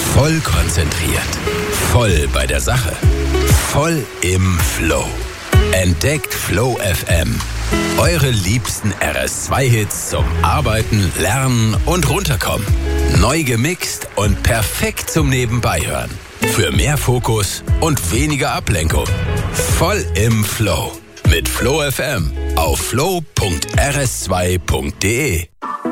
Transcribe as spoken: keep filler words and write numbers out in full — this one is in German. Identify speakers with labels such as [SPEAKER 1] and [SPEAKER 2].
[SPEAKER 1] Voll konzentriert. Voll bei der Sache. Voll im Flow. Entdeckt Flow F M. Eure liebsten R S zwei Hits zum Arbeiten, Lernen und Runterkommen. Neu gemixt und perfekt zum Nebenbeihören. Für mehr Fokus und weniger Ablenkung. Voll im Flow. Mit Flow F M auf flow punkt r s zwei punkt d e.